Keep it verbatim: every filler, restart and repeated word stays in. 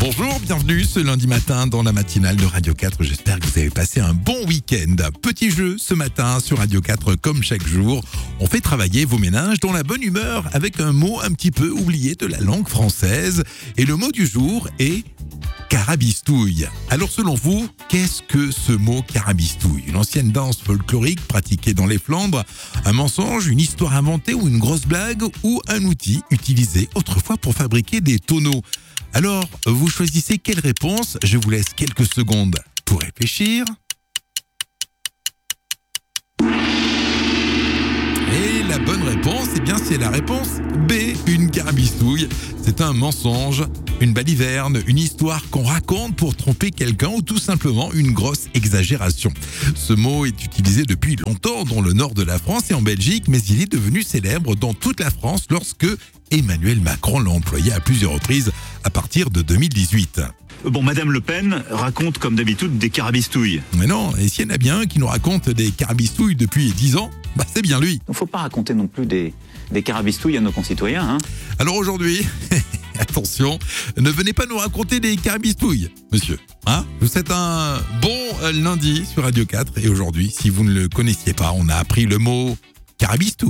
Bonjour, bienvenue ce lundi matin dans la matinale de Radio quatre. J'espère que vous avez passé un bon week-end. Petit jeu ce matin sur Radio quatre, comme chaque jour. On fait travailler vos méninges dans la bonne humeur avec un mot un petit peu oublié de la langue française. Et le mot du jour est carabistouille. Alors selon vous, qu'est-ce que ce mot carabistouille? Une ancienne danse folklorique pratiquée dans les Flandres, un mensonge, une histoire inventée ou une grosse blague ou un outil utilisé autrefois pour fabriquer des tonneaux? Alors, vous choisissez quelle réponse? Je vous laisse quelques secondes pour réfléchir. Et la bonne réponse, eh bien, c'est la réponse B, une carabistouille. C'est un mensonge, une baliverne, une histoire qu'on raconte pour tromper quelqu'un ou tout simplement une grosse exagération. Ce mot est utilisé depuis longtemps dans le nord de la France et en Belgique, mais il est devenu célèbre dans toute la France lorsque Emmanuel Macron l'a employé à plusieurs reprises à partir de deux mille dix-huit. Bon, Madame Le Pen raconte comme d'habitude des carabistouilles. Mais non, et s'il y en a bien un qui nous raconte des carabistouilles depuis dix ans, bah c'est bien lui. Il ne faut pas raconter non plus des, des carabistouilles à nos concitoyens. Hein. Alors aujourd'hui, attention, ne venez pas nous raconter des carabistouilles, monsieur. Hein, je vous souhaite un bon lundi sur Radio quatre. Et aujourd'hui, si vous ne le connaissiez pas, on a appris le mot carabistouille.